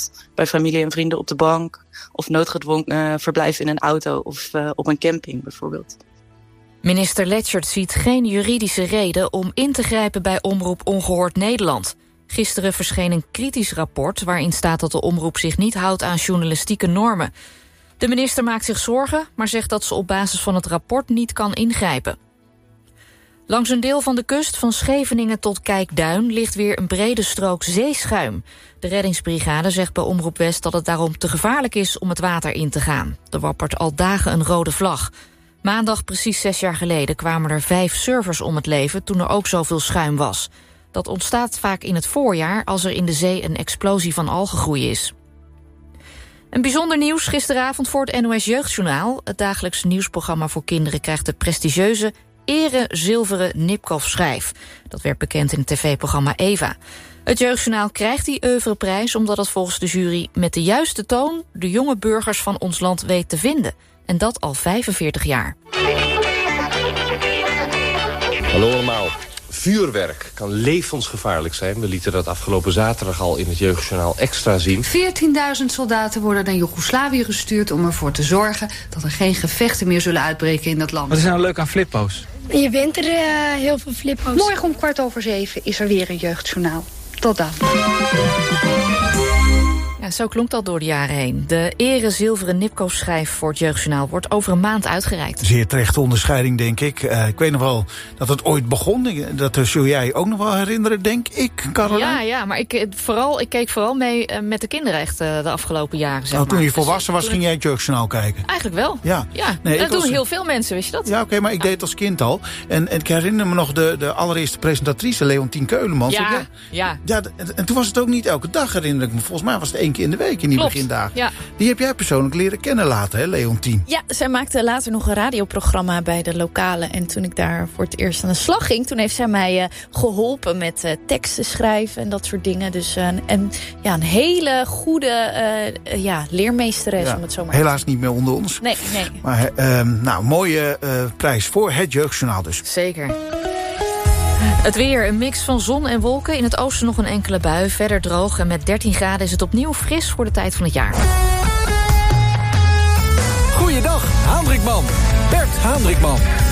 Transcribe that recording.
bijvoorbeeld bij familie en vrienden op de bank, of noodgedwongen verblijf in een auto of op een camping bijvoorbeeld. Minister Lechtert ziet geen juridische reden om in te grijpen bij Omroep Ongehoord Nederland. Gisteren verscheen een kritisch rapport waarin staat dat de omroep zich niet houdt aan journalistieke normen. De minister maakt zich zorgen, maar zegt dat ze op basis van het rapport niet kan ingrijpen. Langs een deel van de kust van Scheveningen tot Kijkduin ligt weer een brede strook zeeschuim. De reddingsbrigade zegt bij Omroep West dat het daarom te gevaarlijk is om het water in te gaan. Er wappert al dagen een rode vlag. Maandag, precies 6 jaar geleden, kwamen er 5 surfers om het leven toen er ook zoveel schuim was. Dat ontstaat vaak in het voorjaar als er in de zee een explosie van algengroei is. Een bijzonder nieuws gisteravond voor het NOS Jeugdjournaal. Het dagelijks nieuwsprogramma voor kinderen krijgt de prestigieuze Ere Zilveren Nipkoff-schijf. Dat werd bekend in het tv-programma Eva. Het Jeugdjournaal krijgt die oeuvreprijs omdat het volgens de jury met de juiste toon de jonge burgers van ons land weet te vinden. En dat al 45 jaar. Hallo allemaal. Vuurwerk kan levensgevaarlijk zijn. We lieten dat afgelopen zaterdag al in het Jeugdjournaal extra zien. 14.000 soldaten worden naar Joegoslavië gestuurd om ervoor te zorgen dat er geen gevechten meer zullen uitbreken in dat land. Wat is nou leuk aan flippo's? Je wint er heel veel flippo's. Morgen om 7:15 is er weer een Jeugdjournaal. Tot dan. Ja, zo klonk dat door de jaren heen. De Ere Zilveren Nipkoff-schijf voor het Jeugdjournaal wordt over een maand uitgereikt. Zeer terechte onderscheiding, denk ik. Ik weet nog wel dat het ooit begon. Dat zul jij ook nog wel herinneren, denk ik, Caroline? Ja, maar ik keek vooral mee met de kinderen echt de afgelopen jaren. Zeg toen je maar. volwassen was, ging jij het Jeugdjournaal kijken? Eigenlijk wel. Ja. Nee, dat doen heel veel mensen, wist je dat? Ja, oké, maar ik deed het als kind al. En ik herinner me nog de allereerste presentatrice, Leontien Keulemans. Ja. En toen was het ook niet elke dag, herinner ik me. Volgens mij was het 1 keer in de week in die begindagen. Ja. Die heb jij persoonlijk leren kennen later, hè, Leontien? Ja, zij maakte later nog een radioprogramma bij de lokale. En toen ik daar voor het eerst aan de slag ging, toen heeft zij mij geholpen met teksten schrijven en dat soort dingen. Dus een hele goede leermeesteres, om het zo maar te helaas niet meer onder ons. Nee. Maar mooie prijs voor het Jeugdjournaal dus. Zeker. Het weer, een mix van zon en wolken. In het oosten nog een enkele bui, verder droog. En met 13 graden is het opnieuw fris voor de tijd van het jaar. Goeiedag, Hendrikman. Bert Hendrikman.